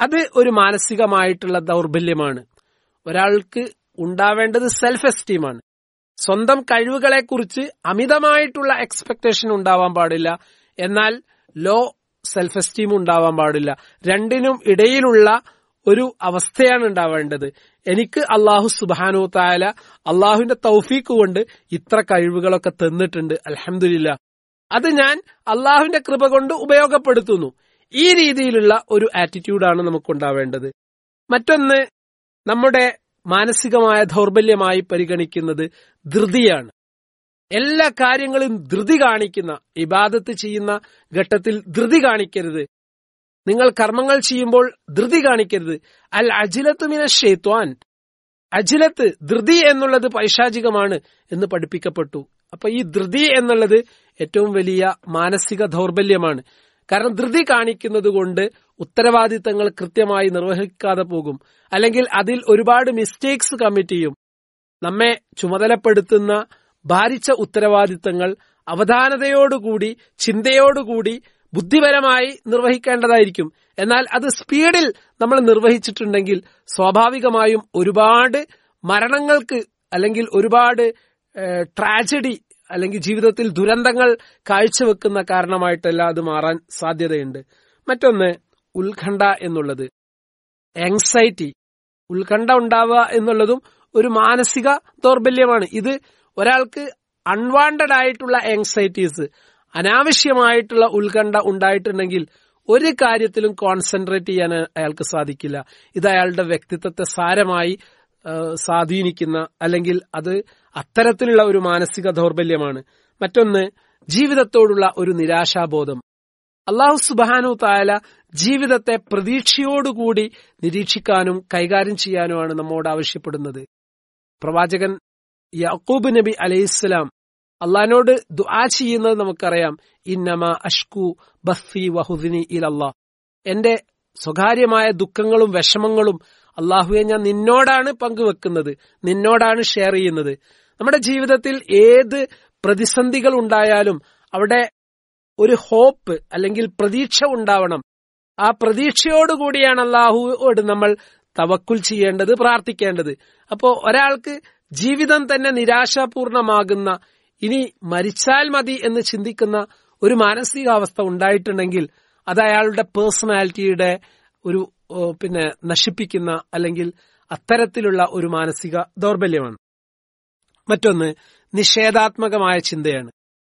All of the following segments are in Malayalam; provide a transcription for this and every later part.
അത് ഒരു മാനസികമായിട്ടുള്ള ദൗർബല്യമാണ്. ഒരാൾക്ക് ഉണ്ടാവേണ്ടത് സെൽഫ് എസ്റ്റീമാണ്. സ്വന്തം കഴിവുകളെക്കുറിച്ച് അമിതമായിട്ടുള്ള എക്സ്പെക്ടേഷൻ ഉണ്ടാവാൻ പാടില്ല, എന്നാൽ ലോ സെൽഫ് എസ്റ്റീം ഉണ്ടാവാൻ പാടില്ല. രണ്ടിനും ഇടയിലുള്ള ഒരു അവസ്ഥയാണ് ഉണ്ടാവേണ്ടത്. എനിക്ക് അള്ളാഹു സുബ്ഹാനഹു തആല അള്ളാഹുവിന്റെ തൗഫീഖ് കൊണ്ട് ഇത്ര കഴിവുകളൊക്കെ തന്നിട്ടുണ്ട്, അൽഹംദുലില്ലാ, അത് ഞാൻ അള്ളാഹുവിന്റെ കൃപ കൊണ്ട് ഉപയോഗപ്പെടുത്തുന്നു. ഈ രീതിയിലുള്ള ഒരു ആറ്റിറ്റ്യൂഡാണ് നമുക്കുണ്ടാവേണ്ടത്. മറ്റൊന്ന്, നമ്മുടെ മാനസികമായ ദൗർബല്യമായി പരിഗണിക്കുന്നത് ധൃതിയാണ്. എല്ലാ കാര്യങ്ങളും ധൃതി കാണിക്കുന്ന, ഇബാദത്ത് ചെയ്യുന്ന ഘട്ടത്തിൽ ധൃതി കാണിക്കരുത്. നിങ്ങൾ കർമ്മങ്ങൾ ചെയ്യുമ്പോൾ ധൃതി കാണിക്കരുത്. അൽ അജ്ലത്തു മിനശ് ശൈത്വാൻ, അജ്ലത്ത് ധൃതി എന്നുള്ളത് പൈശാചികമാണ് എന്ന് പഠിപ്പിക്കപ്പെട്ടു. അപ്പൊ ഈ ധൃതി എന്നുള്ളത് ഏറ്റവും വലിയ മാനസിക ദൗർബല്യമാണ്. കാരണം ധൃതി കാണിക്കുന്നത് കൊണ്ട് ഉത്തരവാദിത്തങ്ങൾ കൃത്യമായി നിർവഹിക്കാതെ പോകും, അല്ലെങ്കിൽ അതിൽ ഒരുപാട് മിസ്റ്റേക്സ് കമ്മിറ്റ് ചെയ്യും. നമ്മെ ചുമതലപ്പെടുത്തുന്ന ഭാരിച്ച ഉത്തരവാദിത്തങ്ങൾ അവധാനതയോടുകൂടി, ചിന്തയോടുകൂടി, ബുദ്ധിപരമായി നിർവഹിക്കേണ്ടതായിരിക്കും. എന്നാൽ അത് സ്പീഡിൽ നമ്മൾ നിർവഹിച്ചിട്ടുണ്ടെങ്കിൽ സ്വാഭാവികമായും ഒരുപാട് മരണങ്ങൾക്ക് അല്ലെങ്കിൽ ഒരുപാട് ട്രാജഡി അല്ലെങ്കിൽ ജീവിതത്തിൽ ദുരന്തങ്ങൾ കാഴ്ചവെക്കുന്ന കാരണമായിട്ടല്ല അത് മാറാൻ സാധ്യതയുണ്ട്. മറ്റൊന്ന്, ഉത്കണ്ഠ എന്നുള്ളത്, ആങ്സൈറ്റി, ഉത്കണ്ഠ ഉണ്ടാവുക എന്നുള്ളതും ഒരു മാനസിക ദൗർബല്യമാണ്. ഇത് ഒരാൾക്ക് അൺവാണ്ടഡ് ആയിട്ടുള്ള ആങ്സൈറ്റീസ്, അനാവശ്യമായിട്ടുള്ള ഉത്കണ്ഠ ഉണ്ടായിട്ടുണ്ടെങ്കിൽ ഒരു കാര്യത്തിലും കോൺസെൻട്രേറ്റ് ചെയ്യാൻ അയാൾക്ക് സാധിക്കില്ല. ഇത് അയാളുടെ വ്യക്തിത്വത്തെ സാരമായി സ്വാധീനിക്കുന്ന, അല്ലെങ്കിൽ അത് അത്തരത്തിലുള്ള ഒരു മാനസിക ദൗർബല്യമാണ്. മറ്റൊന്ന്, ജീവിതത്തോടുള്ള ഒരു നിരാശാബോധം. അല്ലാഹു സുബ്ഹാനഹു തആല ജീവിതത്തെ പ്രതീക്ഷയോടുകൂടി നിരീക്ഷിക്കാനും കൈകാര്യം ചെയ്യാനുമാണ് നമ്മോട് ആവശ്യപ്പെടുന്നത്. പ്രവാചകൻ യാക്കൂബ് നബി അലൈഹിസ്സലാം അള്ളാഹിനോട് ദുആ ചെയ്യുന്നത് നമുക്കറിയാം. ഇന്നമാ അഷ്കു ബസ്സി വഹുസ്നി ഇലല്ലാഹ്, എന്റെ സ്വകാര്യമായ ദുഃഖങ്ങളും വിഷമങ്ങളും അള്ളാഹുവെ ഞാൻ നിന്നോടാണ് പങ്കുവെക്കുന്നത്, നിന്നോടാണ് ഷെയർ ചെയ്യുന്നത്. നമ്മുടെ ജീവിതത്തിൽ ഏത് പ്രതിസന്ധികൾ ഉണ്ടായാലും അവിടെ ഒരു ഹോപ്പ് അല്ലെങ്കിൽ പ്രതീക്ഷ ഉണ്ടാവണം. ആ പ്രതീക്ഷയോടുകൂടിയാണ് അള്ളാഹുവോട് നമ്മൾ തവക്കുൽ ചെയ്യേണ്ടത്, പ്രാർത്ഥിക്കേണ്ടത്. അപ്പോ ഒരാൾക്ക് ജീവിതം തന്നെ നിരാശാപൂർണമാകുന്ന, ഇനി മരിച്ചാൽ മതി എന്ന് ചിന്തിക്കുന്ന ഒരു മാനസികാവസ്ഥ ഉണ്ടായിട്ടുണ്ടെങ്കിൽ അത് അയാളുടെ പേഴ്സണാലിറ്റിയുടെ ഒരു നശിപ്പിക്കുന്ന, അല്ലെങ്കിൽ അത്തരത്തിലുള്ള ഒരു മാനസിക ദൗർബല്യമാണ്. മറ്റൊന്ന്, നിഷേധാത്മകമായ ചിന്തയാണ്.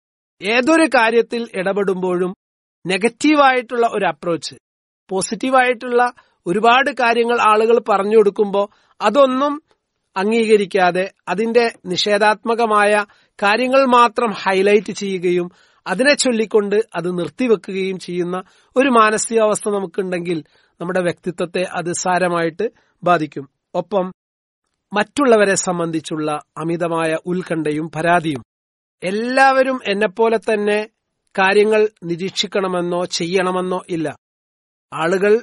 ഏതൊരു കാര്യത്തിൽ ഇടപെടുമ്പോഴും നെഗറ്റീവായിട്ടുള്ള ഒരു അപ്രോച്ച്, പോസിറ്റീവായിട്ടുള്ള ഒരുപാട് കാര്യങ്ങൾ ആളുകൾ പറഞ്ഞു കൊടുക്കുമ്പോൾ അതൊന്നും അംഗീകരിക്കാതെ അതിന്റെ നിഷേധാത്മകമായ കാര്യങ്ങൾ മാത്രം ഹൈലൈറ്റ് ചെയ്യുകയും അതിനെ ചൊല്ലിക്കൊണ്ട് അത് നിർത്തിവെക്കുകയും ചെയ്യുന്ന ഒരു മാനസികാവസ്ഥ നമുക്കുണ്ടെങ്കിൽ നമ്മുടെ വ്യക്തിത്വത്തെ അത് സാരമായിട്ട് ബാധിക്കും. ഒപ്പം മറ്റുള്ളവരെ സംബന്ധിച്ചുള്ള അമിതമായ ഉത്കണ്ഠയും പരാതിയും. എല്ലാവരും എന്നെപ്പോലെ തന്നെ കാര്യങ്ങൾ നിരീക്ഷിക്കണമെന്നോ ചെയ്യണമെന്നോ ഇല്ല. ആളുകൾ,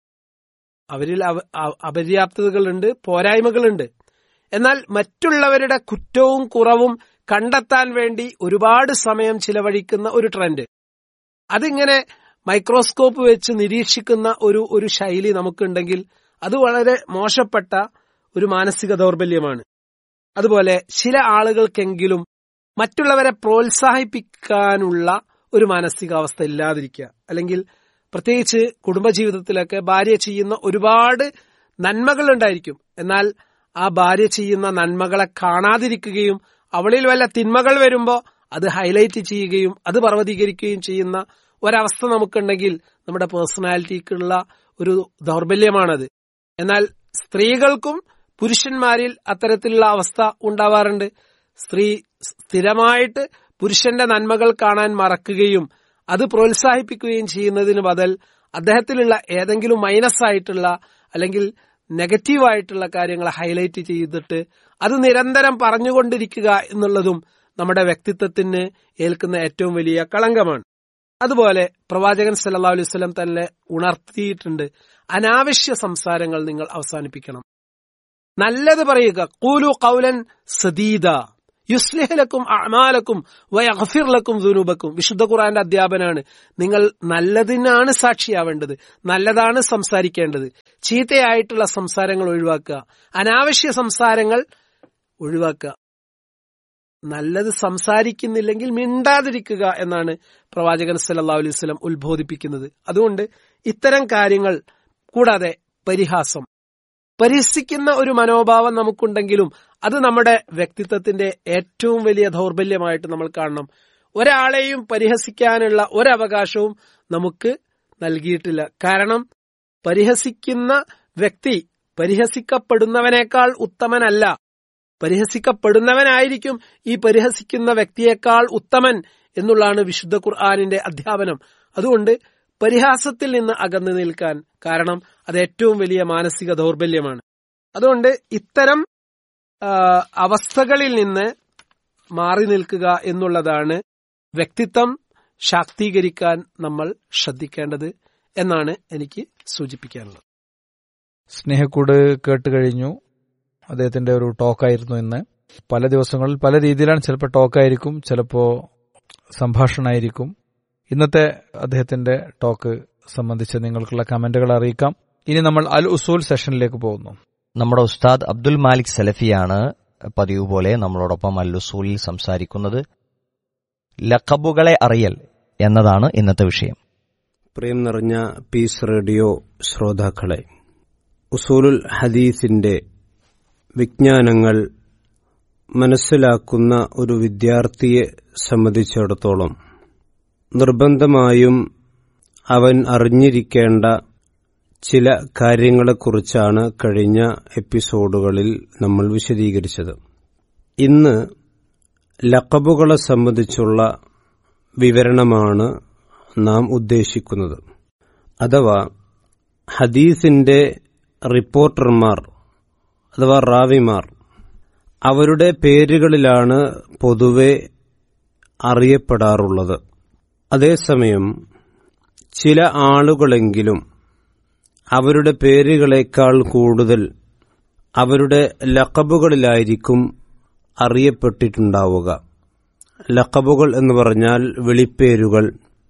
അവരിൽ അപര്യാപ്തതകളുണ്ട്, പോരായ്മകളുണ്ട്. എന്നാൽ മറ്റുള്ളവരുടെ കുറ്റവും കുറവും കണ്ടെത്താൻ വേണ്ടി ഒരുപാട് സമയം ചിലവഴിക്കുന്ന ഒരു ട്രെൻഡ്, അതിങ്ങനെ മൈക്രോസ്കോപ്പ് വെച്ച് നിരീക്ഷിക്കുന്ന ഒരു ശൈലി നമുക്കുണ്ടെങ്കിൽ അത് വളരെ മോശപ്പെട്ട ഒരു മാനസിക ദൗർബല്യമാണ്. അതുപോലെ ചില ആളുകൾക്കെങ്കിലും മറ്റുള്ളവരെ പ്രോത്സാഹിപ്പിക്കാനുള്ള ഒരു മാനസികാവസ്ഥ ഇല്ലാതിരിക്കുക, അല്ലെങ്കിൽ പ്രത്യേകിച്ച് കുടുംബജീവിതത്തിലൊക്കെ ഭാര്യ ചെയ്യുന്ന ഒരുപാട് നന്മകൾ ഉണ്ടായിരിക്കും, എന്നാൽ ആ ഭാര്യ ചെയ്യുന്ന നന്മകളെ കാണാതിരിക്കുകയും അവളിൽ വല്ല തിന്മകൾ വരുമ്പോൾ അത് ഹൈലൈറ്റ് ചെയ്യുകയും അത് പർവ്വതീകരിക്കുകയും ചെയ്യുന്ന ഒരവസ്ഥ നമുക്കുണ്ടെങ്കിൽ നമ്മുടെ പേഴ്സണാലിറ്റിക്കുള്ള ഒരു ദൗർബല്യമാണത്. എന്നാൽ സ്ത്രീകൾക്കും പുരുഷന്മാരിൽ അത്തരത്തിലുള്ള അവസ്ഥ ഉണ്ടാവാറുണ്ട്. സ്ത്രീ സ്ഥിരമായിട്ട് പുരുഷന്റെ നന്മകൾ കാണാൻ മറക്കുകയും അത് പ്രോത്സാഹിപ്പിക്കുകയും ചെയ്യുന്നതിന് ബദൽ അദ്ദേഹത്തിലുള്ള ഏതെങ്കിലും മൈനസ് ആയിട്ടുള്ള അല്ലെങ്കിൽ നെഗറ്റീവായിട്ടുള്ള കാര്യങ്ങൾ ഹൈലൈറ്റ് ചെയ്തിട്ട് അത് നിരന്തരം പറഞ്ഞുകൊണ്ടിരിക്കുക എന്നുള്ളതും നമ്മുടെ വ്യക്തിത്വത്തിന് ഏൽക്കുന്ന ഏറ്റവും വലിയ കളങ്കമാണ്. അതുപോലെ പ്രവാചകൻ സല്ലല്ലാഹു അലൈഹി വസല്ലം തന്നെ ഉണർത്തിയിട്ടുണ്ട്, അനാവശ്യ സംസാരങ്ങൾ നിങ്ങൾ അവസാനിപ്പിക്കണം. നല്ലത് പറയുക, ഖൂലു ഖൗലൻ സദീദ, യുസ്ലിഹ് ലക്കും അഅമാലക്കും വയഗ്ഫിർ ലക്കും ദുനൂബക്കും. വിശുദ്ധ ഖുർആന്റെ അധ്യാപനാണ്. നിങ്ങൾ നല്ലതിനാണ് സാക്ഷിയാവേണ്ടത്, നല്ലതാണ് സംസാരിക്കേണ്ടത്. ചീത്തയായിട്ടുള്ള സംസാരങ്ങൾ ഒഴിവാക്കുക, അനാവശ്യ സംസാരങ്ങൾ ഒഴിവാക്കുക. നല്ലത് സംസാരിക്കുന്നില്ലെങ്കിൽ മിണ്ടാതിരിക്കുക എന്നാണ് പ്രവാചകൻ സല്ലല്ലാഹു അലൈഹി വസല്ലം ഉത്ബോധിപ്പിക്കുന്നത്. അതുകൊണ്ട് ഇത്തരം കാര്യങ്ങൾ കൂടാതെ പരിഹസിക്കുന്ന ഒരു മനോഭാവം നമുക്കുണ്ടെങ്കിലും അത് നമ്മുടെ വ്യക്തിത്വത്തിന്റെ ഏറ്റവും വലിയ ദൗർബല്യമായിട്ട് നമ്മൾ കാണണം. ഒരാളെയും പരിഹസിക്കാനുള്ള ഒരവകാശവും നമുക്ക് നൽകിയിട്ടില്ല. കാരണം പരിഹസിക്കുന്ന വ്യക്തി പരിഹസിക്കപ്പെടുന്നവനേക്കാൾ ഉത്തമനല്ല. പരിഹസിക്കപ്പെടുന്നവനായിരിക്കും ഈ പരിഹസിക്കുന്ന വ്യക്തിയേക്കാൾ ഉത്തമൻ എന്നുള്ളതാണ് വിശുദ്ധ ഖുർആനിന്റെ അധ്യാപനം. അതുകൊണ്ട് പരിഹാസത്തിൽ നിന്ന് അകന്നു നിൽക്കാൻ, കാരണം അത് ഏറ്റവും വലിയ മാനസിക ദൗർബല്യമാണ്. അതുകൊണ്ട് ഇത്തരം അവസ്ഥകളിൽ നിന്ന് മാറി നിൽക്കുക എന്നുള്ളതാണ് വ്യക്തിത്വം ശാക്തീകരിക്കാൻ നമ്മൾ ശ്രദ്ധിക്കേണ്ടത് എന്നാണ് എനിക്ക് സൂചിപ്പിക്കാനുള്ളത്. സ്നേഹക്കൂട് കേട്ടുകഴിഞ്ഞു. അദ്ദേഹത്തിന്റെ ഒരു ടോക്കായിരുന്നു ഇന്ന്. പല ദിവസങ്ങളിൽ പല രീതിയിലാണ്. ചിലപ്പോൾ ടോക്കായിരിക്കും, ചിലപ്പോൾ സംഭാഷണമായിരിക്കും. ഇന്നത്തെ അദ്ദേഹത്തിന്റെ ടോക്ക് സംബന്ധിച്ച് നിങ്ങൾക്കുള്ള കമന്റുകൾ അറിയിക്കാം. ഇനി നമ്മൾ അൽ ഉസൂൽ സെഷനിലേക്ക് പോകുന്നു. നമ്മുടെ ഉസ്താദ് അബ്ദുൽ മാലിക് സലഫിയാണ് പതിവ് പോലെ നമ്മളോടൊപ്പം അൽ ഉസൂലിൽ സംസാരിക്കുന്നത്. ലഖബുകളെ അറിയൽ എന്നതാണ് ഇന്നത്തെ വിഷയം. പ്രിയം നിറഞ്ഞ പീസ് റേഡിയോ ശ്രോതാക്കളെ, ഉസൂലുൽ ഹദീസിന്റെ വിജ്ഞാനങ്ങൾ മനസ്സിലാക്കുന്ന ഒരു വിദ്യാർത്ഥിയെ സംബന്ധിച്ചിടത്തോളം നിർബന്ധമായും അവൻ അറിഞ്ഞിരിക്കേണ്ട ചില കാര്യങ്ങളെക്കുറിച്ചാണ് കഴിഞ്ഞ എപ്പിസോഡുകളിൽ നമ്മൾ വിശദീകരിച്ചത്. ഇന്ന് ലഖബുകളെ സംബന്ധിച്ചുള്ള വിവരണമാണ് നാം ഉദ്ദേശിക്കുന്നത്. അഥവാ ഹദീസിന്റെ റിപ്പോർട്ടർമാർ അഥവാ റാവിമാർ, അവരുടെ പേരുകളിലാണ് പൊതുവെ അറിയപ്പെടാറുള്ളത്. അതേസമയം ചില ആളുകളെങ്കിലും അവരുടെ പേരുകളേക്കാൾ കൂടുതൽ അവരുടെ ലഖബുകളിലായിരിക്കും അറിയപ്പെട്ടിട്ടുണ്ടാവുക. ലഖബുകൾ എന്ന് പറഞ്ഞാൽ വിളിപ്പേരുകൾ,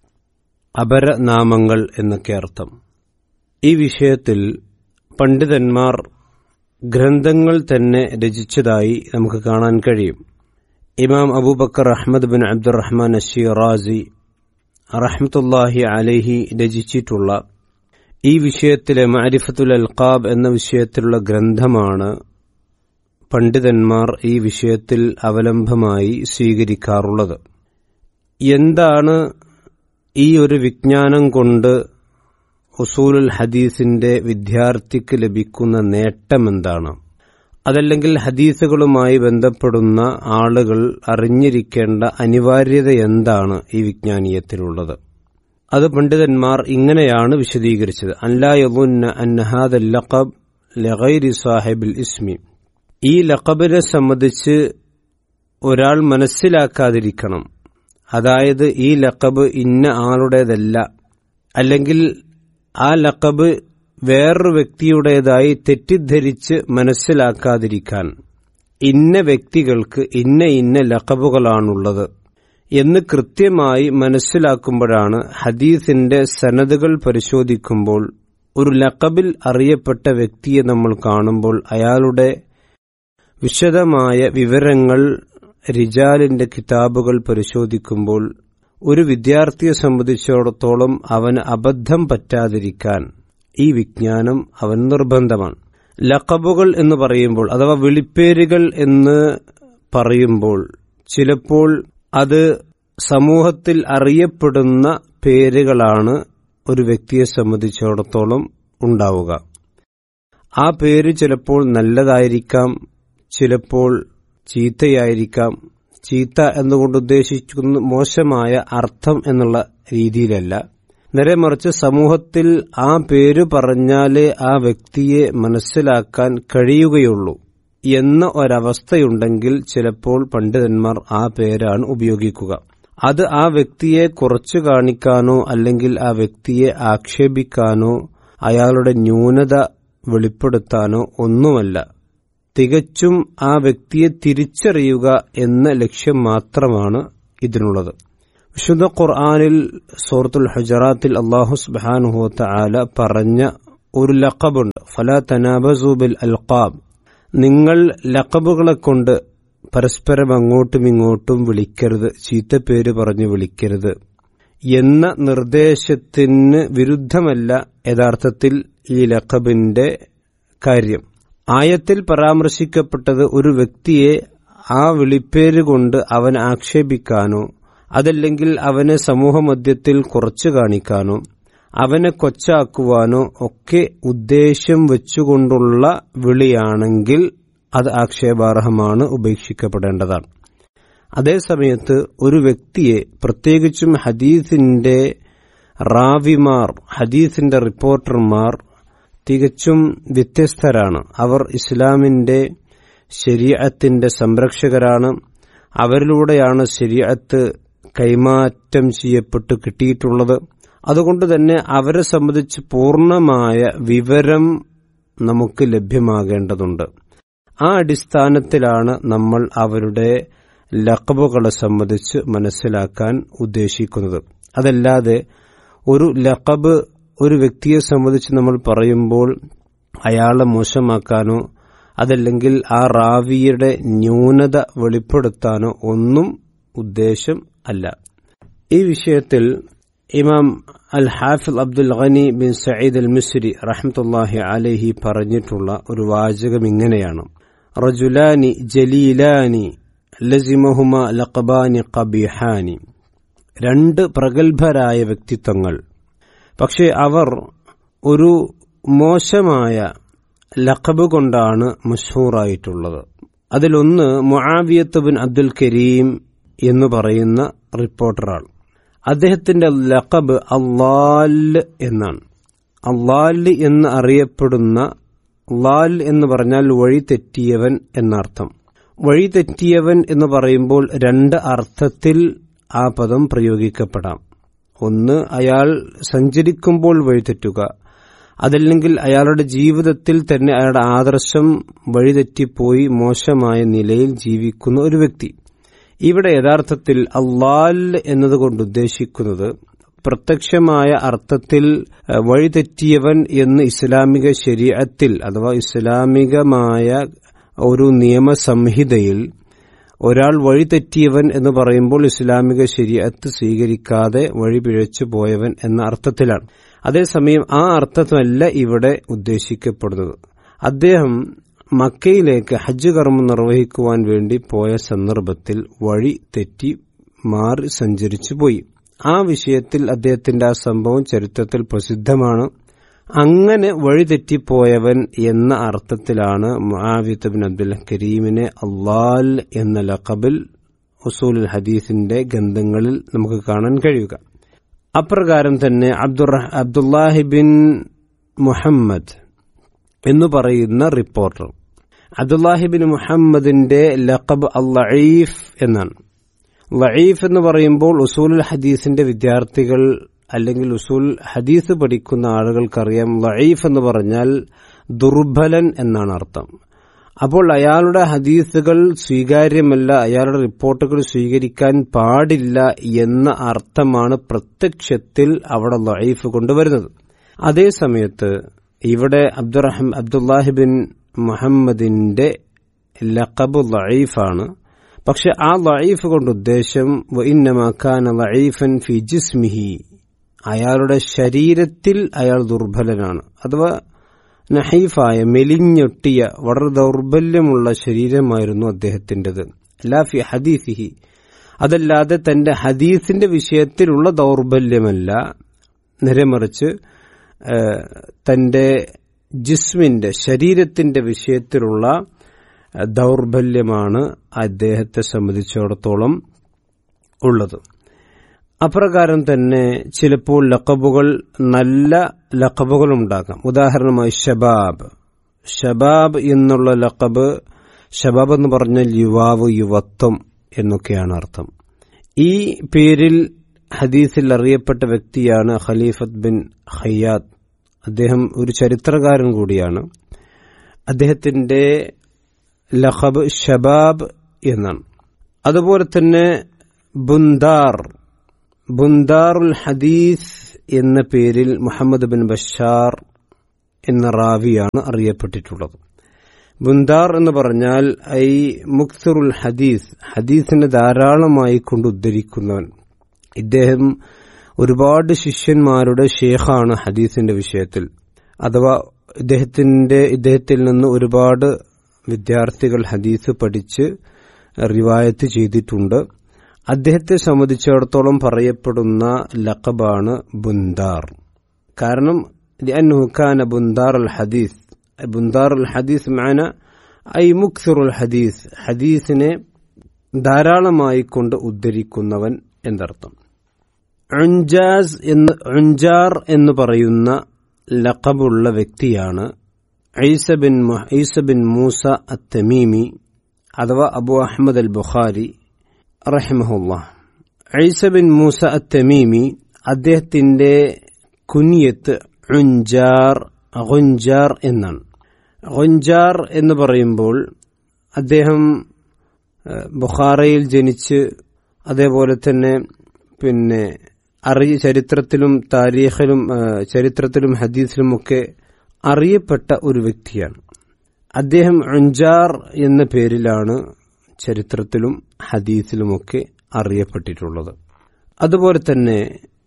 അപരനാമങ്ങൾ എന്നൊക്കെ അർത്ഥം. ഈ വിഷയത്തിൽ പണ്ഡിതന്മാർ ഗ്രന്ഥങ്ങൾ തന്നെ രചിച്ചതായി നമുക്ക് കാണാൻ കഴിയും. ഇമാം അബൂബക്കർ അഹ്മദ് ബിൻ അബ്ദുറഹ്മാൻ അശ്ശിറാസി റഹ്മത്തുള്ളാഹി അലൈഹി രചിച്ചിട്ടുള്ള ഈ വിഷയത്തിലെ മഅരിഫത്തുൽ അൽഖാബ് എന്ന വിഷയത്തിലുള്ള ഗ്രന്ഥമാണ് പണ്ഡിതന്മാർ ഈ വിഷയത്തിൽ അവലംബമായി സ്വീകരിക്കാറുള്ളത്. എന്താണ് ഈ ഒരു വിജ്ഞാനം കൊണ്ട് ഉസൂലുൽ ഹദീസിന്റെ വിദ്യാർത്ഥിക്ക് ലഭിക്കുന്ന നേട്ടമെന്താണ്? അതല്ലെങ്കിൽ ഹദീസുകളുമായി ബന്ധപ്പെടുന്ന ആളുകൾ അറിഞ്ഞിരിക്കേണ്ട അനിവാര്യത എന്താണ് ഈ വിജ്ഞാനീയത്തിലുള്ളത്? അത് പണ്ഡിതന്മാർ ഇങ്ങനെയാണ് വിശദീകരിച്ചത്. അല്ലാ യظن അന്ന ഹാദൽ ലഖബ് ലഗൈരി സാഹിബിൽ ഇസ്മി. ഈ ലഖബിനെ സംബന്ധിച്ച് ഒരാൾ മനസ്സിലാക്കാതിരിക്കണം. അതായത് ഈ ലഖബ് ഇന്ന ആളുടേതല്ല, അല്ലെങ്കിൽ ആ ലഖബ് വേറൊരു വ്യക്തിയുടേതായി തെറ്റിദ്ധരിച്ച് മനസ്സിലാക്കാതിരിക്കാൻ, ഇന്ന വ്യക്തികൾക്ക് ഇന്ന ഇന്ന ലഖബുകളാണുള്ളത് എന്ന് കൃത്യമായി മനസ്സിലാക്കുമ്പോഴാണ് ഹദീസിന്റെ സനദുകൾ പരിശോധിക്കുമ്പോൾ ഒരു ലഖബിൽ അറിയപ്പെട്ട വ്യക്തിയെ നമ്മൾ കാണുമ്പോൾ അയാളുടെ വിശദമായ വിവരങ്ങൾ റിജാലിന്റെ കിതാബുകൾ പരിശോധിക്കുമ്പോൾ ഒരു വിദ്യാർത്ഥിയെ സംബന്ധിച്ചിടത്തോളം അവന് അബദ്ധം പറ്റാതിരിക്കാൻ ഈ വിജ്ഞാനം അവൻ നിർബന്ധമാണ്. ലഖബുകൾ എന്ന് പറയുമ്പോൾ അഥവാ വിളിപ്പേരുകൾ എന്ന് പറയുമ്പോൾ ചിലപ്പോൾ അത് സമൂഹത്തിൽ അറിയപ്പെടുന്ന പേരുകളാണ് ഒരു വ്യക്തിയെ സംബന്ധിച്ചിടത്തോളം ഉണ്ടാവുക. ആ പേര് ചിലപ്പോൾ നല്ലതായിരിക്കാം, ചിലപ്പോൾ ചീത്തയായിരിക്കാം. ചീത്ത എന്നുകൊണ്ട് ഉദ്ദേശിക്കുന്ന മോശമായ അർത്ഥം എന്നുള്ള രീതിയിലല്ല, നേരെ മറിച്ച് സമൂഹത്തിൽ ആ പേര് പറഞ്ഞാലേ ആ വ്യക്തിയെ മനസ്സിലാക്കാൻ കഴിയുകയുള്ളൂ എന്ന ഒരവസ്ഥയുണ്ടെങ്കിൽ ചിലപ്പോൾ പണ്ഡിതന്മാർ ആ പേരാണ് ഉപയോഗിക്കുക. അത് ആ വ്യക്തിയെ കുറച്ചു കാണിക്കാനോ അല്ലെങ്കിൽ ആ വ്യക്തിയെ ആക്ഷേപിക്കാനോ അയാളുടെ ന്യൂനത വെളിപ്പെടുത്താനോ ഒന്നുമല്ല. തികച്ചും ആ വ്യക്തിയെ തിരിച്ചറിയുക എന്ന ലക്ഷ്യം മാത്രമാണ് ഇതിനുള്ളത്. വിശുദ്ധ ഖുർആനിൽ സൂറത്തുൽ ഹുജറാത്തിൽ അല്ലാഹു സുബ്ഹാനഹു വ തആല പറഞ്ഞ ഒരു ലഖബുണ്ട്, ഫലാ തനാബസു ബിൽ അൽഖാബ്. നിങ്ങൾ ലഖബുകളെ കൊണ്ട് പരസ്പരം അങ്ങോട്ടും ഇങ്ങോട്ടും വിളിക്കരുത്, ചീത്തപ്പേര് പറഞ്ഞു വിളിക്കരുത് എന്ന നിർദ്ദേശത്തിന് വിരുദ്ധമല്ല യഥാർത്ഥത്തിൽ ഈ ലഖബിന്റെ കാര്യം. ആയത്തിൽ പരാമർശിക്കപ്പെട്ടത് ഒരു വ്യക്തിയെ ആ വിളിപ്പേര് കൊണ്ട് അവൻ ആക്ഷേപിക്കാനോ അതല്ലെങ്കിൽ അവനെ സമൂഹമധ്യത്തിൽ കുറച്ചു കാണിക്കാനോ അവനെ കൊച്ചാക്കുവാനോ ഒക്കെ ഉദ്ദേശം വെച്ചുകൊണ്ടുള്ള വിളിയാണെങ്കിൽ അത് ആക്ഷേപാർഹമാണ്, ഉപേക്ഷിക്കപ്പെടേണ്ടതാണ്. അതേസമയത്ത് ഒരു വ്യക്തിയെ, പ്രത്യേകിച്ചും ഹദീസിന്റെ റാവിമാർ, ഹദീസിന്റെ റിപ്പോർട്ടർമാർ തികച്ചും വ്യത്യസ്തരാണ്. അവർ ഇസ്ലാമിന്റെ ശരീഅത്തിന്റെ സംരക്ഷകരാണ്. അവരിലൂടെയാണ് ശരീഅത്ത് കൈമാറ്റം ചെയ്യപ്പെട്ട് കിട്ടിയിട്ടുള്ളത്. അതുകൊണ്ട് തന്നെ അവരെ സംബന്ധിച്ച് പൂർണ്ണമായ വിവരം നമുക്ക് ലഭ്യമാകേണ്ടതുണ്ട്. ആ അടിസ്ഥാനത്തിലാണ് നമ്മൾ അവരുടെ ലഖബുകളെ സംബന്ധിച്ച് മനസ്സിലാക്കാൻ ഉദ്ദേശിക്കുന്നത്. അതല്ലാതെ ഒരു ലഖബ് ഒരു വ്യക്തിയെ സംബന്ധിച്ച് നമ്മൾ പറയുമ്പോൾ അയാളെ മോശമാക്കാനോ അതല്ലെങ്കിൽ ആ റാവിയുടെ ന്യൂനത വെളിപ്പെടുത്താനോ ഒന്നും ഉദ്ദേശം അല്ല. ഈ വിഷയത്തിൽ ഇമാം അൽ ഹാഫിദ് അബ്ദുൽ ഗനി ബിൻ സഈദ് അൽ മിസ്രി റഹ്മത്തുള്ളാഹി അലൈഹി പറഞ്ഞിട്ടുള്ള ഒരു വാചകം ഇങ്ങനെയാണ്: റജുലാനി ജലീലാനി ലസിമഹുമ ലഖബാനി ഖബീഹാനി. രണ്ട് പ്രഗത്ഭരായ വ്യക്തിത്വങ്ങൾ, പക്ഷെ അവർ ഒരു മോശമായ ലഖബ് കൊണ്ടാണ് മഷ്ഹൂറായിട്ടുള്ളത്. അതിലൊന്ന് മുആവിയത്ത് ബിൻ അബ്ദുൽ കരീം എന്ന് പറയുന്ന റിപ്പോർട്ടറാണ്. അദ്ദേഹത്തിന്റെ ലഖബ് അല്ലാൽ എന്നാണ്. അല്ലാൽ എന്ന് അറിയപ്പെടുന്ന, ലാൽ എന്ന് പറഞ്ഞാൽ വഴി തെറ്റിയവൻ എന്നർത്ഥം. വഴി തെറ്റിയവൻ എന്ന് പറയുമ്പോൾ രണ്ട് അർത്ഥത്തിൽ ആ പദം പ്രയോഗിക്കപ്പെടാം. ഒന്ന്, അയാൾ സഞ്ചരിക്കുമ്പോൾ വഴിതെറ്റുക, അതല്ലെങ്കിൽ അയാളുടെ ജീവിതത്തിൽ തന്നെ അയാളുടെ ആദർശം വഴിതെറ്റിപ്പോയി മോശമായ നിലയിൽ ജീവിക്കുന്ന ഒരു വ്യക്തി. ഇവിടെ യഥാർത്ഥത്തിൽ അല്ലാൽ എന്നതുകൊണ്ട് ഉദ്ദേശിക്കുന്നത് പ്രത്യക്ഷമായ അർത്ഥത്തിൽ വഴിതെറ്റിയവൻ എന്ന് ഇസ്ലാമിക ശരീഅത്തിൽ അഥവാ ഇസ്ലാമികമായ ഒരു നിയമസംഹിതയിൽ ഒരാൾ വഴിതെറ്റിയവൻ എന്ന് പറയുമ്പോൾ ഇസ്ലാമിക ശരീഅത്ത് സ്വീകരിക്കാതെ വഴി പിഴച്ചു പോയവൻ എന്ന അർത്ഥത്തിലാണ്. അതേസമയം ആ അർത്ഥമല്ല ഇവിടെ ഉദ്ദേശിക്കപ്പെടുന്നത്. അദ്ദേഹം മക്കയിലേക്ക് ഹജ്ജ് കർമ്മം നിർവഹിക്കുവാൻ വേണ്ടി പോയ സന്ദർഭത്തിൽ വഴി തെറ്റി മാറി സഞ്ചരിച്ചു പോയി. ആ വിഷയത്തിൽ അദ്ദേഹത്തിന്റെ ആ സംഭവം ചരിത്രത്തിൽ പ്രസിദ്ധമാണ്. അങ്ങനെ വഴിതെറ്റിപ്പോയവൻ എന്ന അർത്ഥത്തിലാണ് മുആവിയത്ത് ബിൻ അബ്ദുൽ കരീമിനെ അല്ലാൽ എന്ന ലഖബിൽ ഉസൂലുൽ ഹദീസിന്റെ ഗ്രന്ഥങ്ങളിൽ നമുക്ക് കാണാൻ കഴിയുക. അപ്രകാരം തന്നെ അബ്ദുല്ലാഹി ബിൻ മുഹമ്മദ് എന്ന് പറയുന്ന റിപ്പോർട്ടർ, അബ്ദുല്ലാഹി ബിൻ മുഹമ്മദിന്റെ ലഖബ് അൽ-ലഈഫ് എന്നാണ്. ലഈഫ് എന്ന് പറയുമ്പോൾ ഉസൂലുൽ ഹദീസിന്റെ വിദ്യാർത്ഥികൾ അല്ലെങ്കിൽ ഉസൂൽ ഹദീസ് പഠിക്കുന്ന ആളുകൾക്കറിയാം, ലഈഫ് എന്ന് പറഞ്ഞാൽ ദുർബലൻ എന്നാണ് അർത്ഥം. അപ്പോൾ അയാളുടെ ഹദീസുകൾ സ്വീകാര്യമല്ല, അയാളുടെ റിപ്പോർട്ടുകൾ സ്വീകരിക്കാൻ പാടില്ല എന്ന അർത്ഥമാണ് പ്രത്യക്ഷത്തിൽ അവിടെ ലഈഫ് കൊണ്ടുവരുന്നത്. അതേസമയത്ത് ഇവിടെ അബ്ദുല്ലാഹി ബിൻ മുഹമ്മദിന്റെ ലഖബ് ലഈഫാണ്. പക്ഷെ ആ ലഈഫ് കൊണ്ട് ഉദ്ദേശം വഇന്നമാ കാന ലഈഫൻ ഫി ജിസ്മിഹി, അയാളുടെ ശരീരത്തിൽ അയാൾ ദുർബലനാണ്. അഥവാ നഹീഫായ, മെലിഞ്ഞൊട്ടിയ, വളരെ ദൗർബല്യമുള്ള ശരീരമായിരുന്നു അദ്ദേഹത്തിൻ്റെത്. ലാ ഫി ഹദീസിഹി, അതല്ലാതെ തന്റെ ഹദീസിന്റെ വിഷയത്തിലുള്ള ദൗർബല്യമല്ല, നേരെമറിച്ച് തന്റെ ജിസ്മിന്റെ, ശരീരത്തിന്റെ വിഷയത്തിലുള്ള ദൗർബല്യമാണ് അദ്ദേഹത്തെ സംബന്ധിച്ചിടത്തോളം ഉള്ളത്. അപ്രകാരം തന്നെ ചിലപ്പോൾ ലഖബുകൾ, നല്ല ലഖബുകൾ ഉണ്ടാകാം. ഉദാഹരണമായി ഷബാബ് എന്നുള്ള ലഖബ്, ഷബാബ് എന്ന് പറഞ്ഞാൽ യുവാവ്, യുവത്വം എന്നൊക്കെയാണ് അർത്ഥം. ഈ പേരിൽ ഹദീസിൽ അറിയപ്പെട്ട വ്യക്തിയാണ് ഖലീഫത്ത് ബിൻ ഖയ്യാത്ത്. അദ്ദേഹം ഒരു ചരിത്രകാരൻ കൂടിയാണ്. അദ്ദേഹത്തിന്റെ ലഖബ് ഷബാബ് എന്നാണ്. അതുപോലെ തന്നെ ബുന്ദാറുൽ ഹദീസ് എന്ന പേരിൽ മുഹമ്മദ് ബിൻ ബഷാർ എന്ന റാവിയാണ് അറിയപ്പെട്ടിട്ടുള്ളത്. ബുന്ദാർ എന്ന് പറഞ്ഞാൽ ഐ മുക്സിറുൽ ഹദീസ്, ഹദീസിനെ ധാരാളമായി കൊണ്ട് ഉദ്ധരിക്കുന്നവൻ. ഇദ്ദേഹം ഒരുപാട് ശിഷ്യന്മാരുടെ ഷേഖാണ് ഹദീസിന്റെ വിഷയത്തിൽ. അഥവാ ഇദ്ദേഹത്തിൽ നിന്ന് ഒരുപാട് വിദ്യാർത്ഥികൾ ഹദീസ് പഠിച്ച് റിവായത്ത് ചെയ്തിട്ടുണ്ട്. അദ്ദേഹത്തെ സംബന്ധിച്ചിടത്തോളം പറയപ്പെടുന്ന ലഖബാണ് ബുന്ദാർ. കാരണം ബുന്ദാറുൽ ഹദീസ് മാന ഐ മുക്സിറുൽ ഹദീസ്, ഹദീസിനെ ധാരാളമായി കൊണ്ട് ഉദ്ധരിക്കുന്നവൻ എന്നർത്ഥം. ഉൻജാർ എന്ന് പറയുന്ന ലഖബുള്ള വ്യക്തിയാണ് ഈസ ബിൻ മൂസ അത്തമീമി അഥവാ അബു അഹ്മദ് അൽ ബുഖാരി റഹിമഹുല്ലാഹ്. ഈസ ബിൻ മൂസ അത്തമീമി, അദ്ദേഹത്തിന്റെ കുനിയത്ത് ഗുൻജാർ എന്നാണ്. ഗുൻജാർ എന്ന് പറയുമ്പോൾ അദ്ദേഹം ബുഖാറയിൽ ജനിച്ച് അതേപോലെ തന്നെ ചരിത്രത്തിലും ചരിത്രത്തിലും ഹദീസിലുമൊക്കെ അറിയപ്പെട്ട ഒരു വ്യക്തിയാണ്. അദ്ദേഹം ഉൻജാർ എന്ന പേരിലാണ് ചരിത്രത്തിലും ഹദീസിലുമൊക്കെ അറിയപ്പെട്ടിട്ടുള്ളത്. അതുപോലെ തന്നെ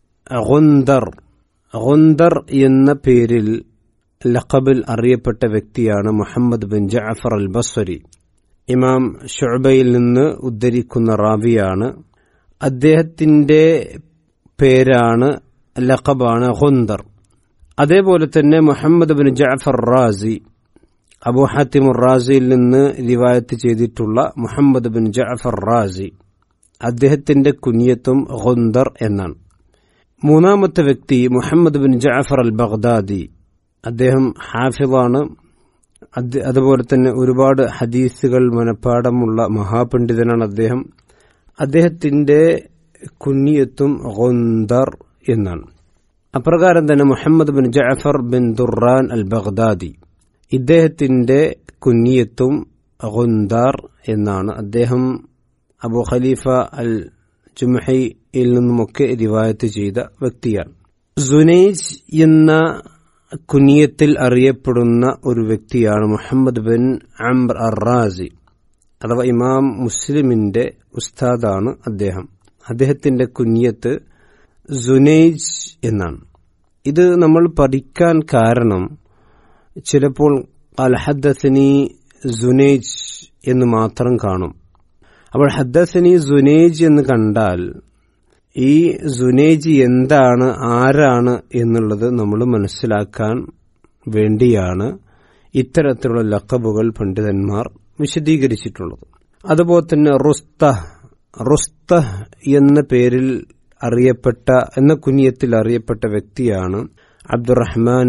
ഗുന്ദർ എന്ന പേരിൽ ലഖബിൽ അറിയപ്പെട്ട വ്യക്തിയാണ് മുഹമ്മദ് ബിൻ ജഅഫർ അൽ ബസ്രി. ഇമാം ശുഅബയിൽ നിന്ന് ഉദ്ധരിക്കുന്ന റാവിയാണ്. അദ്ദേഹത്തിന്റെ പേരാണ്, ലഖബാണ് ഗുന്ദർ. അതേപോലെ തന്നെ മുഹമ്മദ് ബിൻ ജഅഫർ റാസി, അബൂ ഹാത്തിം റാസിയിൽ നിന്ന് റിവായത്ത് ചെയ്തിട്ടുള്ള മുഹമ്മദ് ബിൻ ജഅഫർ റാസി, അദ്ദേഹത്തിന്റെ കുനിയത്തും ഗുന്ദർ എന്നാണ്. മൂന്നാമത്തെ വ്യക്തി മുഹമ്മദ് ബിൻ ജഅഫർ അൽ ബഗ്ദാദി, അദ്ദേഹം ഹാഫിളാണ്. അതുപോലെ തന്നെ ഒരുപാട് ഹദീസുകൾ മനഃപ്പാടമുള്ള മഹാപണ്ഡിതനാണ് അദ്ദേഹം. അദ്ദേഹത്തിന്റെ കുനിയത്തും ഗുന്ദർ എന്നാണ്. അപ്രകാരം തന്നെ മുഹമ്മദ് ബിൻ ജഅഫർ ബിൻ ദുറാൻ അൽ ബഗ്ദാദി, ഇദ്ദേഹത്തിന്റെ കുനിയത്തും ഗുന്ദർ എന്നാണ്. അദ്ദേഹം അബൂ ഖലീഫ അൽ ജുംഹിയിൽ നിന്നുമൊക്കെ റിവായത്ത് ചെയ്ത വ്യക്തിയാണ്. സുനൈജ് എന്ന കുനിയത്തിൽ അറിയപ്പെടുന്ന ഒരു വ്യക്തിയാണ് മുഹമ്മദ് ബിൻ അംർ അർ-റാസി, അഥവാ ഇമാം മുസ്ലിമിന്റെ ഉസ്താദാണ് അദ്ദേഹം. അദ്ദേഹത്തിന്റെ കുനിയത്ത് സുനൈജ് എന്നാണ്. ഇത് നമ്മൾ പഠിക്കാൻ കാരണം ചിലപ്പോൾ ഖാല ഹദ്ദസനി സുനൈജ് എന്ന് മാത്രം കാണും. അപ്പോൾ ഹദ്ദസനി സുനൈജ് എന്ന് കണ്ടാൽ ഈ സുനൈജ് എന്താണ്, ആരാണ് എന്നുള്ളത് നമ്മൾ മനസ്സിലാക്കാൻ വേണ്ടിയാണ് ഇത്തരത്തിലുള്ള ലഖബുകൾ പണ്ഡിതന്മാർ വിശദീകരിച്ചിട്ടുള്ളത്. അതുപോലെ തന്നെ റുസ്തഹ് എന്ന പേരിൽ അറിയപ്പെട്ട, എന്ന കുനിയത്തിൽ അറിയപ്പെട്ട വ്യക്തിയാണ് അബ്ദുറഹ്മാൻ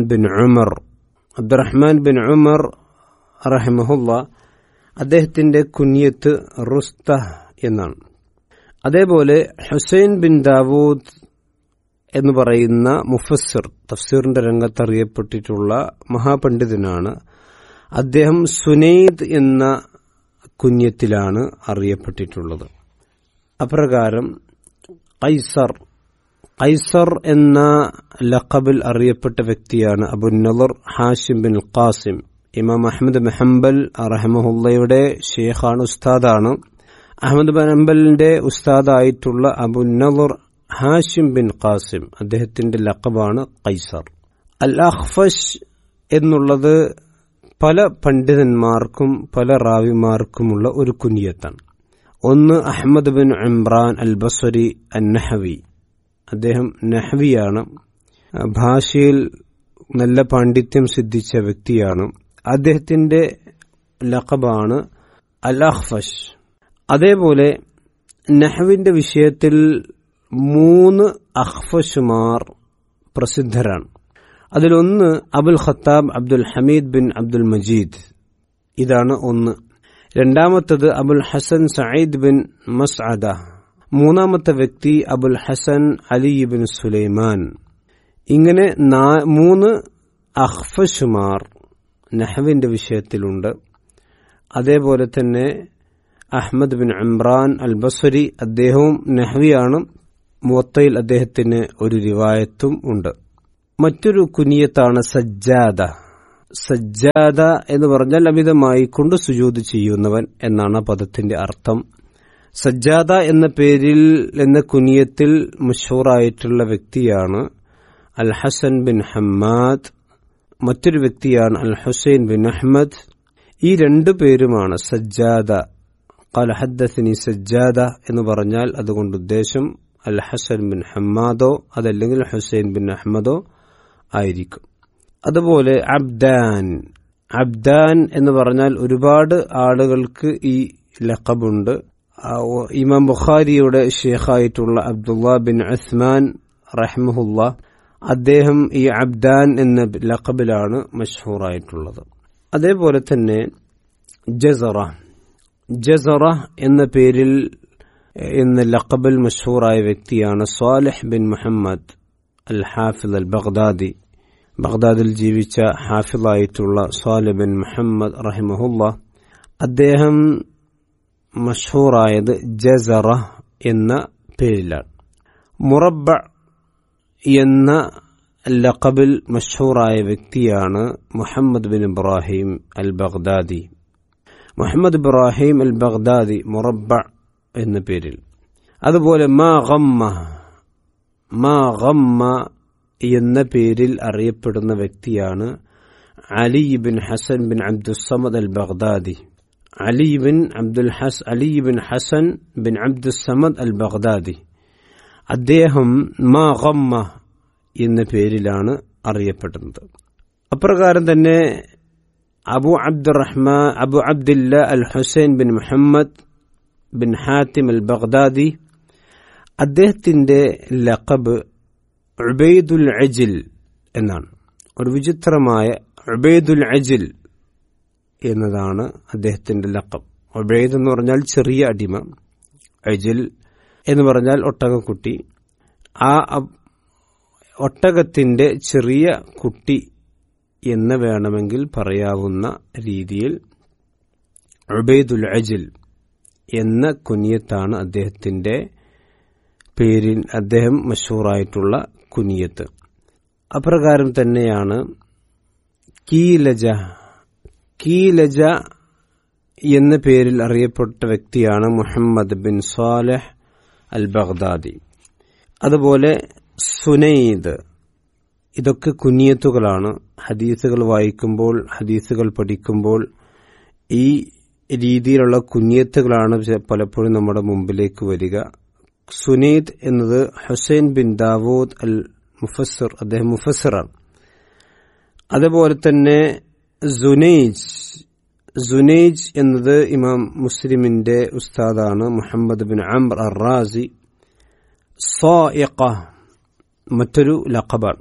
ബിൻ ഉമർ റഹിമഹുല്ലാ. അദ്ദേഹത്തിന്റെ കുനിയത്ത് റുസ്തഹ് എന്നാണ്. അതേപോലെ ഹുസൈൻ ബിൻ ദാവൂദ് എന്ന് പറയുന്ന മുഫസ്സിർ, തഫ്സീറിന്റെ രംഗത്ത് അറിയപ്പെട്ടിട്ടുള്ള മഹാപണ്ഡിതനാണ്. അദ്ദേഹം സുനൈദ് എന്ന കുനിയത്തിലാണ് അറിയപ്പെട്ടിട്ടുള്ളത്. അപ്രകാരം ഖൈസർ എന്ന ലഖബിൽ അറിയപ്പെട്ട വ്യക്തിയാണ് അബുന്നളർ ഹാഷിം ബിൻ ഖാസിം. ഇമാം അഹ്മദ് ബിൻ ഹംബൽ റഹിമഹുല്ലയുടെ ഷേഖാണ്, ഉസ്താദാണ്. Ahmad bin ഹംബലിന്റെ ഉസ്താദായിട്ടുള്ള അബുന്നളർ Hashim bin Qasem, അദ്ദേഹത്തിന്റെ ലഖബാണ് ഖൈസർ. അൽ അഖ്ഫശ് എന്നുള്ളത് പല പണ്ഡിതന്മാർക്കും പല റാവിമാർക്കുമുള്ള ഒരു കുനിയത്താണ്. ഒന്ന് അഹ്മദ് ബിൻ ഇമ്രാൻ അൽ ബസ്രി അൻ-നഹവി, അദ്ദേഹം നഹവിയാണ്. ഭാഷയിൽ നല്ല പാണ്ഡിത്യം സിദ്ധിച്ച വ്യക്തിയാണ്. അദ്ദേഹത്തിന്റെ ലഖബാണ് അൽ അഖ്ഫശ്. അതേപോലെ നഹവിന്റെ വിഷയത്തിൽ 3 അഖ്ഫശുമാർ പ്രസിദ്ധരാണ്. അതിലൊന്ന് Abul Khattab Abdul Hameed bin Abdul Majeed, ഇതാണ് ഒന്ന്. രണ്ടാമത്തത് അബുൽ ഹസൻ സഈദ് ബിൻ മസ്അദ. മൂന്നാമത്തെ വ്യക്തി അബുൽ ഹസൻ അലി ബിൻ സുലൈമാൻ. ഇങ്ങനെ 3 അഖ്ഫശുമാർ നഹവിന്റെ വിഷയത്തിലുണ്ട്. അതേപോലെ തന്നെ അഹ്മദ് ബിൻ ഇമ്രാൻ അൽ ബസ്രി, അദ്ദേഹവും നഹ്വിയാണ്. മുവത്തയിൽ അദ്ദേഹത്തിന് ഒരു റിവായത്തും ഉണ്ട്. മറ്റൊരു കുനിയത്താണ് സജ്ജാദ. സജ്ജാദ എന്ന് പറഞ്ഞാൽ അമിതമായി കൊണ്ട് സുജൂദ് ചെയ്യുന്നവൻ എന്നാണ് പദത്തിന്റെ അർത്ഥം. സജ്ജാദ എന്ന പേരിൽ എന്ന കുനിയത്തിൽ മഷ്ഹൂറായിട്ടുള്ള വ്യക്തിയാണ് അൽ ഹസൻ ബിൻ ഹമ്മാദ്. മറ്റൊരു വ്യക്തിയാണ് അൽ ഹുസൈൻ ബിൻ അഹ്മദ്. ഈ രണ്ടു പേരുമാണ് സജ്ജാദ. ഖാല ഹദ്ദസനി സജ്ജാദ എന്ന് പറഞ്ഞാൽ അതുകൊണ്ട് ഉദ്ദേശം അൽ ഹസൻ ബിൻ ഹമ്മാദോ അതല്ലെങ്കിൽ ഹുസൈൻ ബിൻ അഹ്മദോ ആയിരിക്കും. അതുപോലെ അബ്ദാൻ. അബ്ദാൻ എന്ന് പറഞ്ഞാൽ ഒരുപാട് ആളുകൾക്ക് ഈ ലഖബുണ്ട്. ഇമാം ബുഖാരിയുടെ ഷേഖായിട്ടുള്ള അബ്ദുള്ള ബിൻ ഉസ്മാൻ റഹ്മഹുല്ല, അദ്ദേഹം ഈ അബ്ദാൻ എന്ന ലഖബിലാണ് മഷ്ഹൂറായിട്ടുള്ളത്. അതേപോലെ തന്നെ ജസറ. ജസറ എന്ന പേരിൽ എന്ന ലഖബിൽ മഷ്ഹൂറായ വ്യക്തിയാണ് സ്വാലിഹ് ബിൻ മുഹമ്മദ് അൽ ഹാഫിദ് അൽ ബഗ്ദാദി. ബഗ്ദാദിൽ ജീവിച്ച ഹാഫിദായിട്ടുള്ള സ്വാലിഹ് ബിൻ മുഹമ്മദ് റഹിമഹുല്ല, അദ്ദേഹം മഷ്ഹൂറായത് ജസറ എന്ന പേരിലാണ്. മുറബ്ബ എന്ന ലഖബിൽ മഷ്ഹൂറായ വ്യക്തിയാണ് മുഹമ്മദ് ബിൻ ഇബ്രാഹിം അൽ ബഗ്ദാദി. മുഹമ്മദ് ഇബ്രാഹിം അൽ ബഗ്ദാദി മുറബ്ബ എന്ന പേരിൽ. അതുപോലെ മാ ഗമ്മ എന്ന പേരിൽ അറിയപ്പെടുന്ന വ്യക്തിയാണ് Ali bin Hassan bin Abdussamad അൽ Baghdadi. Ali bin Hassan bin Abdussamad അൽ ബഗ്ദാദി, അദ്ദേഹം മാ ഗമ്മ എന്ന പേരിലാണ് അറിയപ്പെടുന്നത്. അപ്രകാരം തന്നെ അബു അബ്ദില്ല അൽ ഹുസൈൻ ബിൻ മുഹമ്മദ് ബിൻ ഹാത്തിം അൽ ബഗ്ദാദി, അദ്ദേഹത്തിന്റെ ലഖബ് ഉബൈദുൽ അജിൽ എന്നാണ്. ഒരു വിചിത്രമായ ഉബൈദുൽ അജിൽ എന്നതാണ് അദ്ദേഹത്തിന്റെ ലഖബ്. ഉബൈദ് എന്ന് പറഞ്ഞാൽ ചെറിയ അടിമ, അജിൽ എന്ന് പറഞ്ഞാൽ ഒട്ടകക്കുട്ടി. ആ ഒട്ടകത്തിന്റെ ചെറിയ കുട്ടി എന്ന് വേണമെങ്കിൽ പറയാവുന്ന രീതിയിൽ ഉബൈദുൽ അജിൽ എന്ന കുനിയത്താണ് അദ്ദേഹത്തിന്റെ പേരിൽ അദ്ദേഹം മഷ്ഹൂറായിട്ടുള്ള കുനിയത്ത്. അപ്രകാരം തന്നെയാണ് കീലജ എന്ന പേരിൽ അറിയപ്പെട്ട വ്യക്തിയാണ് മുഹമ്മദ് ബിൻ സാലിഹ് അൽ ബഗ്ദാദി. അതുപോലെ സുനൈദ്, ഇതൊക്കെ കുനിയത്തുകളാണ്. ഹദീസുകൾ വായിക്കുമ്പോൾ, ഹദീസുകൾ പഠിക്കുമ്പോൾ ഈ രീതിയിലുള്ള കുനിയത്തുകളാണ് പലപ്പോഴും നമ്മുടെ മുമ്പിലേക്ക് വരിക. സുനൈദ് എന്നത് ഹുസൈൻ ബിൻ ദാവൂദ് അൽ മുഫസ്സിർ, അദ്ദേഹം മുഫസ്സിറാണ്. അതുപോലെ തന്നെ സുനൈജ് എന്നത് ഇമാം മുസ്ലിമിന്റെ ഉസ്താദാണ്, മുഹമ്മദ് ബിൻ അംർ അർ റാസി. സായിഖ മറ്റൊരു ലഖബാണ്.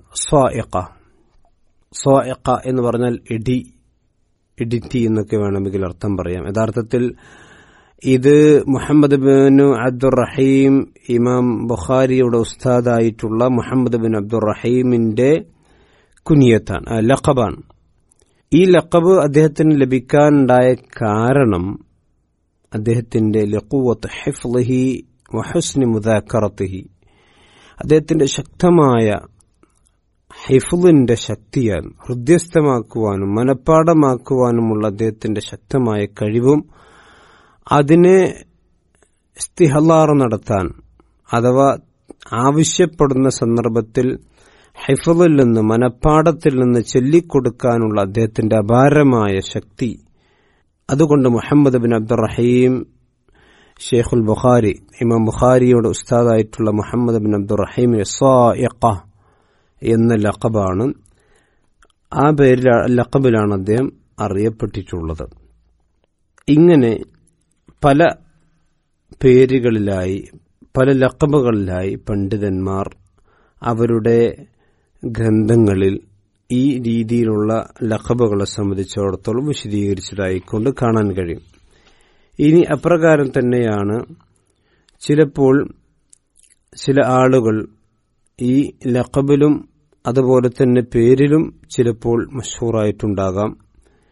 സായിഖ എന്ന് പറഞ്ഞാൽ ഇടിത്തി എന്നൊക്കെ വേണമെങ്കിൽ അർത്ഥം പറയാം. യഥാർത്ഥത്തിൽ ഇത് മുഹമ്മദ് ബിൻ അബ്ദുറഹീം, ഇമാം ബുഖാരിയുടെ ഉസ്താദായിട്ടുള്ള മുഹമ്മദ് ബിൻ അബ്ദുറഹീമിന്റെ കുനിയത്താണ്, ലഖബാണ്. ഈ ലഖബ് അദ്ദേഹത്തിന് ലഭിക്കാനുണ്ടായ കാരണം അദ്ദേഹത്തിന്റെ ലഖുവത്ത് ഹിഫ്ളിഹി വഹുസ്നി മുദാക്കറത്തിഹി, അദ്ദേഹത്തിന്റെ ശക്തമായ ഹിഫ്ളിന്റെ ശക്തിയാണ്. ഹൃദ്യസ്ഥമാക്കുവാനും മനഃപ്പാടമാക്കുവാനുമുള്ള അദ്ദേഹത്തിന്റെ ശക്തമായ കഴിവും അതിനെ ഇസ്തിഹ്ലാർ നടത്താൻ അഥവാ ആവശ്യപ്പെടുന്ന സന്ദർഭത്തിൽ ഹിഫ്ളിൽ നിന്ന്, മനഃപ്പാടത്തിൽ നിന്ന് ചൊല്ലിക്കൊടുക്കാനുള്ള അദ്ദേഹത്തിന്റെ അപാരമായ ശക്തി. അതുകൊണ്ട് മുഹമ്മദ് ബിൻ അബ്ദുറഹീം ഷെയ്ഖുൽ ബുഖാരി, ഇമാം ബുഖാരിയുടെ ഉസ്താദായിട്ടുള്ള മുഹമ്മദ് ബിൻ അബ്ദുറഹീമിന് സായിഖ എന്ന ലഖബാണ്. ആ പേരിൽ ലഖബിലാണ് അദ്ദേഹം അറിയപ്പെട്ടിട്ടുള്ളത്. ഇങ്ങനെ പല പേരുകളിലായി, പല ലഖബുകളിലായി പണ്ഡിതന്മാർ അവരുടെ ഗ്രന്ഥങ്ങളിൽ ഈ രീതിയിലുള്ള ലഖബുകളെ സംബന്ധിച്ചിടത്തോളം വിശദീകരിച്ചതായിക്കൊണ്ട് കാണാൻ കഴിയും. ഇനി അപ്രകാരം തന്നെയാണ് ചിലപ്പോൾ ചില ആളുകൾ ഈ ലഖബിലും അതുപോലെ തന്നെ പേരിലും ചിലപ്പോൾ മഷ്ഹൂറായിട്ടുണ്ടാകാം.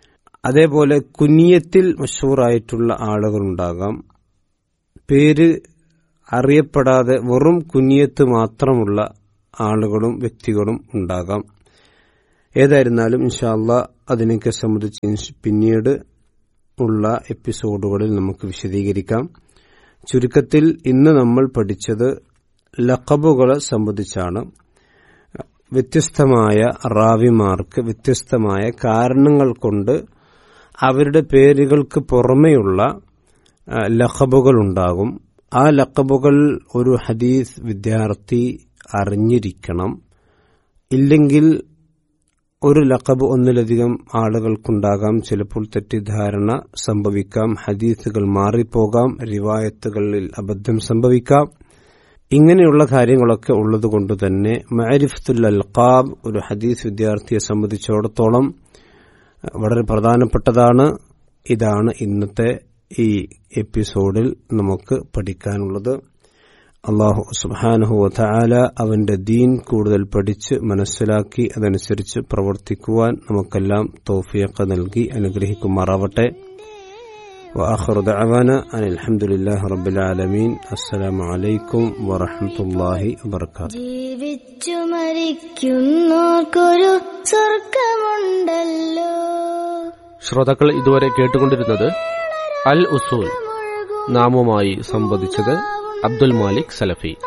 അതേപോലെ കുനിയത്തിൽ മഷൂറായിട്ടുള്ള ആളുകളുണ്ടാകാം. പേര് അറിയപ്പെടാതെ വെറും കുനിയത്ത് മാത്രമുള്ള ആളുകളും വ്യക്തികളും ഉണ്ടാകാം. ഏതായിരുന്നാലും ഇൻഷാ അല്ലാഹ് അതിനൊക്കെ സംബന്ധിച്ച് പിന്നീട് ഉള്ള എപ്പിസോഡുകളിൽ നമുക്ക് വിശദീകരിക്കാം. ചുരുക്കത്തിൽ ഇന്ന് നമ്മൾ പഠിച്ചത് ലഖബുകളെ സംബന്ധിച്ചാണ്. വ്യത്യസ്തമായ റാവിമാർക്ക് വ്യത്യസ്തമായ കാരണങ്ങൾ കൊണ്ട് അവരുടെ പേരുകൾക്ക് പുറമെയുള്ള ലഖബുകൾ ഉണ്ടാകും. ആ ലഖബുകൾ ഒരു ഹദീസ് വിദ്യാർത്ഥി അറിഞ്ഞിരിക്കണം. ഇല്ലെങ്കിൽ ഒരു ലഖബ് ഒന്നിലധികം ആളുകൾക്കുണ്ടാകാം. ചിലപ്പോൾ തെറ്റിദ്ധാരണ സംഭവിക്കാം, ഹദീസുകൾ മാറിപ്പോകാം, റിവായത്തുകളിൽ അബദ്ധം സംഭവിക്കാം. ഇങ്ങനെയുള്ള കാര്യങ്ങളൊക്കെ ഉള്ളതുകൊണ്ട് തന്നെ മഅരിഫത്തുൽ അൽഖാബ് ഒരു ഹദീസ് വിദ്യാർത്ഥിയെ സംബന്ധിച്ചിടത്തോളം വളരെ പ്രധാനപ്പെട്ടതാണ്. ഇതാണ് ഇന്നത്തെ ഈ എപ്പിസോഡിൽ നമുക്ക് പഠിക്കാനുള്ളത്. അല്ലാഹു സുബ്ഹാനഹു വ തആല അവന്റെ ദീൻ കൂടുതൽ പഠിച്ച് മനസ്സിലാക്കി അതനുസരിച്ച് പ്രവർത്തിക്കുവാൻ നമുക്കെല്ലാം തൗഫീഖ് നൽകി അനുഗ്രഹിക്കുമാറാവട്ടെ. وآخر دعوانا أن الحمد لله رب العالمين. السلام عليكم ورحمة الله وبركاته. ജീവിച്ചു മരിക്കുന്നോർക്കൊരു സ്വർഗ്ഗമുണ്ടല്ലോ. ശ്രോതാക്കൾ ഇതുവരെ കേട്ടുകൊണ്ടിരുന്നത് അൽ ഉസൂൽ, നാമുമായി സംവദിച്ചത് അബ്ദുൽ മാലിക് സലഫി.